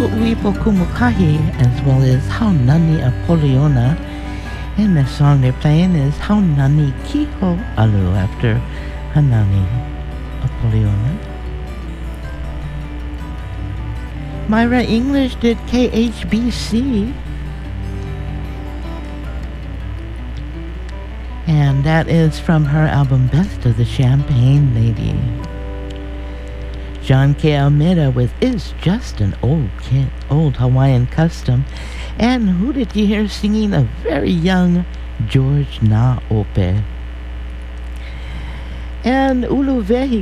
Ku'uipo Kumukahi, as well as Haunani Apoliona. And the song they're playing is Haunani Kiho Alu, after Hanani Apoliona. Myra English did KHBC. And that is from her album Best of the Champagne Lady. John K. Almeida with Is Just an Old Hawaiian Custom. And who did you hear singing? A very young George Naope. And Uluvehi